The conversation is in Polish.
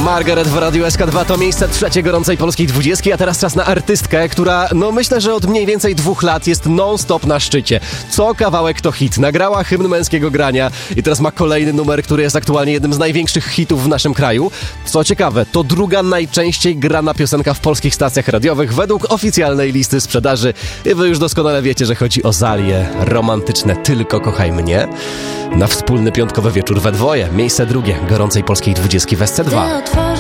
Margaret w Radiu SK2 to miejsce trzecie gorącej polskiej 20, a teraz czas na artystkę, która myślę, że od mniej więcej 2 lat jest non-stop na szczycie. Co kawałek to hit. Nagrała hymn męskiego grania i teraz ma kolejny numer, który jest aktualnie jednym z największych hitów w naszym kraju. Co ciekawe, to druga najczęściej grana piosenka w polskich stacjach radiowych według oficjalnej listy sprzedaży. I wy już doskonale wiecie, że chodzi o Zalię. Romantyczne Tylko kochaj mnie. Na wspólny piątkowy wieczór we dwoje. Miejsce drugie gorącej polskiej 20 w SC2.